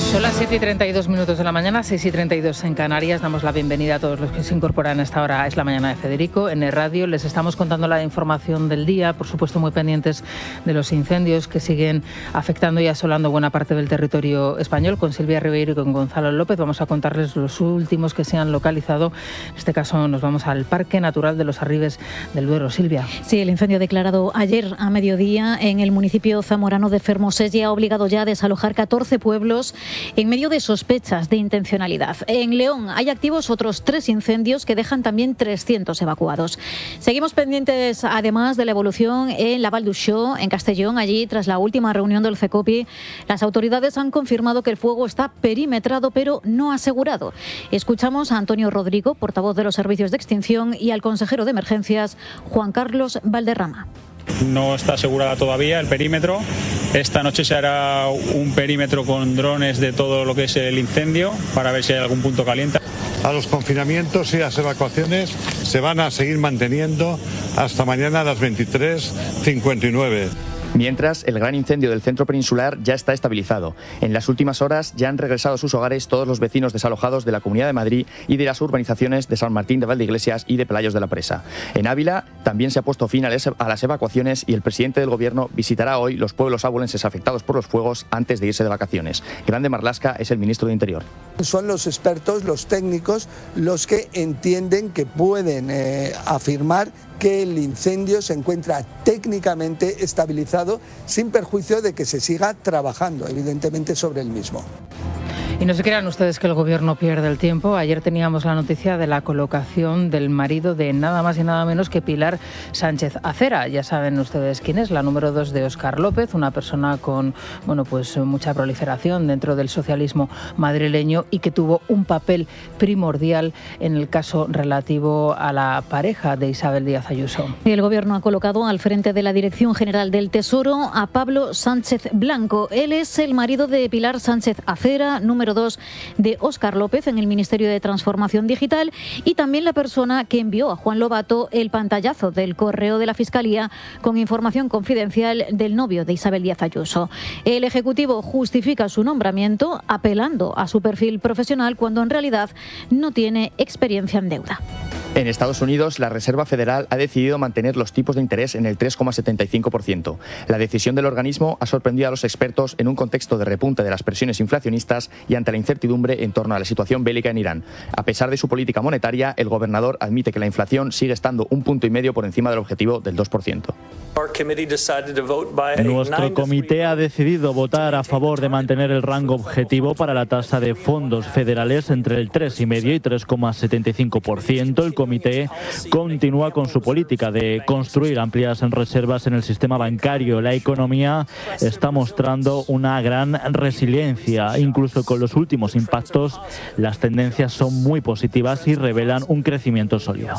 Son las 7:32 de la mañana, 6:32 en Canarias. Damos la bienvenida a todos los que se incorporan a esta hora. Es la mañana de Federico. En el radio les estamos contando la información del día, por supuesto muy pendientes de los incendios que siguen afectando y asolando buena parte del territorio español. Con Silvia Ribeiro y con Gonzalo López vamos a contarles los últimos que se han localizado. En este caso nos vamos al Parque Natural de los Arribes del Duero. Silvia. Sí, el incendio declarado ayer a mediodía en el municipio zamorano de Fermoselle ha obligado ya a desalojar 14 pueblos en medio de sospechas de intencionalidad. En León hay activos otros 3 incendios que dejan también 300 evacuados. Seguimos pendientes además de la evolución en la Val d'Uixó, en Castellón. Allí, tras la última reunión del CECOPI, las autoridades han confirmado que el fuego está perimetrado pero no asegurado. Escuchamos a Antonio Rodrigo, portavoz de los servicios de extinción, y al consejero de emergencias, Juan Carlos Valderrama. No está asegurada todavía el perímetro. Esta noche se hará un perímetro con drones de todo lo que es el incendio para ver si hay algún punto caliente. A los confinamientos y las evacuaciones se van a seguir manteniendo hasta mañana a las 23:59. Mientras, el gran incendio del centro peninsular ya está estabilizado. En las últimas horas ya han regresado a sus hogares todos los vecinos desalojados de la Comunidad de Madrid y de las urbanizaciones de San Martín de Valdeiglesias y de Pelayos de la Presa. En Ávila también se ha puesto fin a las evacuaciones y el presidente del Gobierno visitará hoy los pueblos abulenses afectados por los fuegos antes de irse de vacaciones. Grande Marlaska es el ministro de Interior. Son los expertos, los técnicos, los que entienden que pueden afirmar que el incendio se encuentra técnicamente estabilizado sin perjuicio de que se siga trabajando, evidentemente, sobre el mismo. Y no se crean ustedes que el Gobierno pierde el tiempo. Ayer teníamos la noticia de la colocación del marido de nada más y nada menos que Pilar Sánchez Acera. Ya saben ustedes quién es, la número 2 de Óscar López, una persona con mucha proliferación dentro del socialismo madrileño y que tuvo un papel primordial en el caso relativo a la pareja de Isabel Díaz Ayuso. El Gobierno ha colocado al frente de la Dirección General del Tesoro a Pablo Sánchez Blanco. Él es el marido de Pilar Sánchez Acera, número 2 de Óscar López en el Ministerio de Transformación Digital, y también la persona que envió a Juan Lobato el pantallazo del correo de la Fiscalía con información confidencial del novio de Isabel Díaz Ayuso. El Ejecutivo justifica su nombramiento apelando a su perfil profesional cuando en realidad no tiene experiencia en deuda. En Estados Unidos, la Reserva Federal ha decidido mantener los tipos de interés en el 3,75%. La decisión del organismo ha sorprendido a los expertos en un contexto de repunte de las presiones inflacionistas y ante la incertidumbre en torno a la situación bélica en Irán. A pesar de su política monetaria, el gobernador admite que la inflación sigue estando 1,5 puntos por encima del objetivo del 2%. Nuestro comité ha decidido votar a favor de mantener el rango objetivo para la tasa de fondos federales entre el 3,5 y 3,75%. El comité continúa con su política de construir amplias reservas en el sistema bancario. La economía está mostrando una gran resiliencia. Incluso con los últimos impactos, las tendencias son muy positivas y revelan un crecimiento sólido.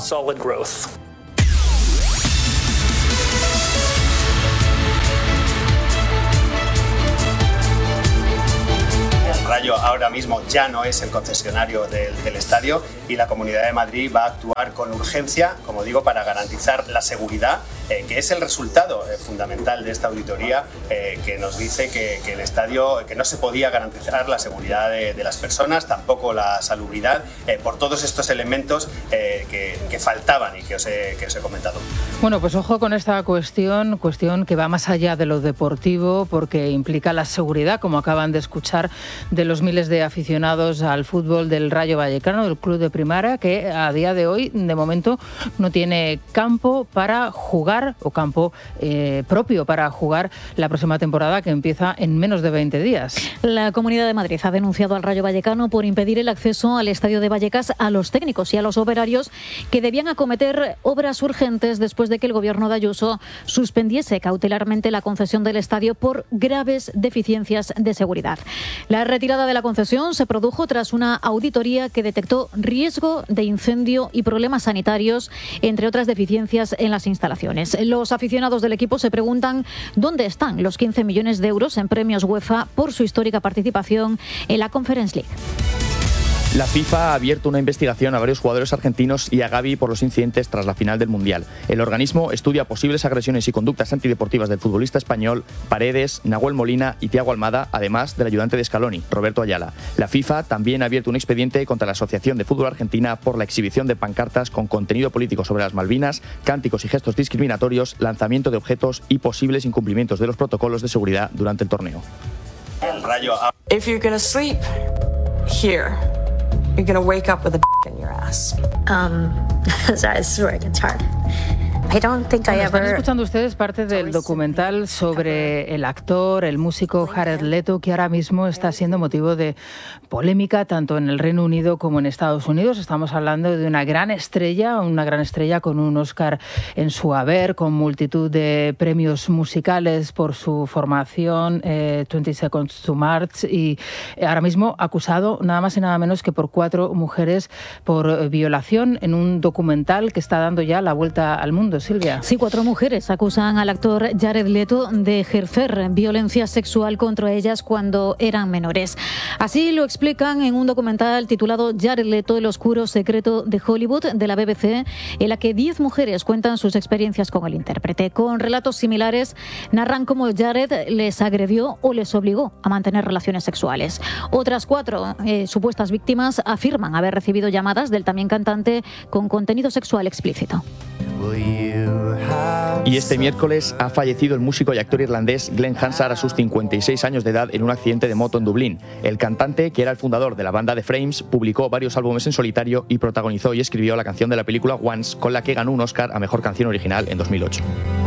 Rayo ahora mismo ya no es el concesionario del estadio y la Comunidad de Madrid va a actuar con urgencia, como digo, para garantizar la seguridad, que es el resultado fundamental de esta auditoría, que nos dice que el estadio, que no se podía garantizar la seguridad de las personas, tampoco la salubridad, por todos estos elementos que faltaban y que os he comentado. Bueno, pues ojo con esta cuestión que va más allá de lo deportivo, porque implica la seguridad, como acaban de escuchar, de los miles de aficionados al fútbol del Rayo Vallecano, del club de Primera, que a día de hoy, de momento, no tiene campo para jugar o campo propio para jugar la próxima temporada, que empieza en menos de 20 días. La Comunidad de Madrid ha denunciado al Rayo Vallecano por impedir el acceso al estadio de Vallecas a los técnicos y a los operarios que debían acometer obras urgentes después de que el Gobierno de Ayuso suspendiese cautelarmente la concesión del estadio por graves deficiencias de seguridad. La retirada de la concesión se produjo tras una auditoría que detectó riesgo de incendio y problemas sanitarios, entre otras deficiencias en las instalaciones. Los aficionados del equipo se preguntan dónde están los 15 millones de euros en premios UEFA por su histórica participación en la Conference League. La FIFA ha abierto una investigación a varios jugadores argentinos y a Gavi por los incidentes tras la final del Mundial. El organismo estudia posibles agresiones y conductas antideportivas del futbolista español Paredes, Nahuel Molina y Thiago Almada, además del ayudante de Scaloni, Roberto Ayala. La FIFA también ha abierto un expediente contra la Asociación de Fútbol Argentina por la exhibición de pancartas con contenido político sobre las Malvinas, cánticos y gestos discriminatorios, lanzamiento de objetos y posibles incumplimientos de los protocolos de seguridad durante el torneo. El Rayo. If you're gonna sleep here, you're gonna wake up with a in your ass. I swear it gets hard. I don't think I Están ever... escuchando ustedes parte del documental sobre el actor, el músico Jared Leto, que ahora mismo está siendo motivo de polémica tanto en el Reino Unido como en Estados Unidos. Estamos hablando de una gran estrella con un Oscar en su haber, con multitud de premios musicales por su formación, 20 Seconds to Mars, y ahora mismo acusado nada más y nada menos que por 4 mujeres por violación en un documental que está dando ya la vuelta al mundo. Silvia. Sí, 4 mujeres acusan al actor Jared Leto de ejercer violencia sexual contra ellas cuando eran menores. Así lo explican en un documental titulado Jared Leto, el oscuro secreto de Hollywood, de la BBC, en la que 10 mujeres cuentan sus experiencias con el intérprete. Con relatos similares, narran cómo Jared les agredió o les obligó a mantener relaciones sexuales. Otras 4 supuestas víctimas afirman haber recibido llamadas del también cantante con contenido sexual explícito. Y este miércoles ha fallecido el músico y actor irlandés Glenn Hansard a sus 56 años de edad en un accidente de moto en Dublín. El cantante, que era el fundador de la banda The Frames, publicó varios álbumes en solitario y protagonizó y escribió la canción de la película Once, con la que ganó un Oscar a Mejor Canción Original en 2008.